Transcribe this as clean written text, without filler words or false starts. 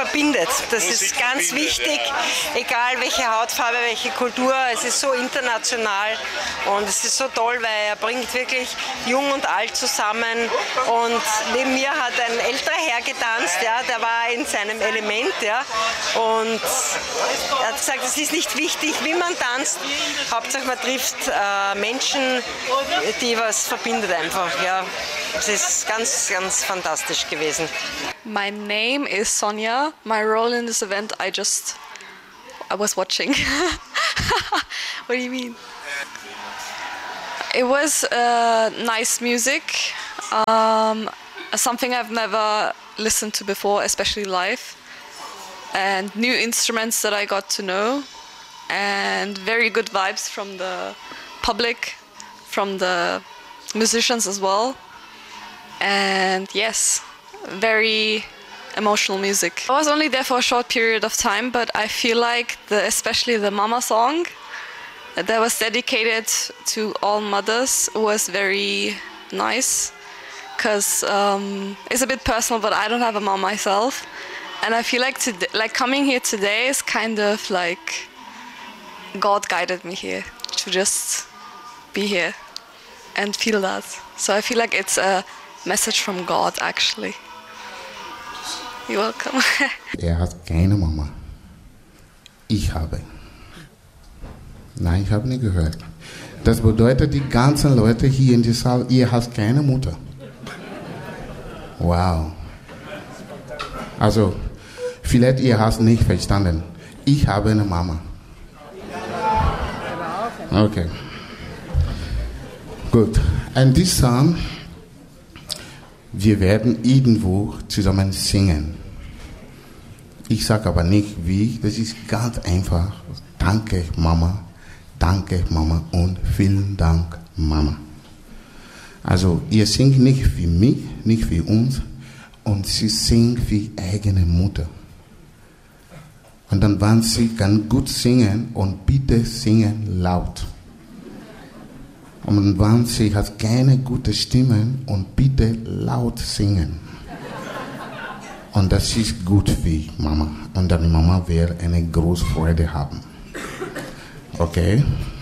verbindet. Das ist ganz wichtig, egal welche Hautfarbe, welche Kultur. Es ist so international und es ist so toll, weil er bringt wirklich Jung und Alt zusammen. Und neben mir hat ein älterer Herr getanzt, ja, der war in seinem Element. Ja, und er hat gesagt, es ist nicht wichtig, wie man tanzt. Hauptsache man trifft Menschen, die was verbindet einfach. Ja. Es ist ganz, ganz fantastisch gewesen. My name is Sonja. My role in this event, I was watching. What do you mean? It was nice music, something I've never listened to before, especially live, and new instruments that I got to know, and very good vibes from the public, from the musicians as well. And yes, very emotional music. I was only there for a short period of time, but I feel like especially the Mama song that was dedicated to all mothers was very nice, because it's a bit personal, but I don't have a mom myself, and I feel like coming here today is kind of like God guided me here to just be here and feel that. So I feel like it's a message from God, actually. You're welcome. Er hat keine Mama. Ich habe. Nein, ich habe nicht gehört. Das bedeutet, die ganzen Leute hier in diesem Saal, ihr habt keine Mutter. Wow. Also, vielleicht ihr habt nicht verstanden. Ich habe eine Mama. Okay. Gut. Und dieser Song, wir werden irgendwo zusammen singen. Ich sage aber nicht wie, das ist ganz einfach. Danke Mama und vielen Dank Mama. Also ihr singt nicht für mich, nicht für uns, und sie singt für eigene Mutter. Und dann, wenn sie kann gut singen, und bitte singen laut. Und wenn sie hat keine gute Stimme, und bitte laut singen. Und das ist gut für Mama. Und dann Mama wird eine große Freude haben. Okay?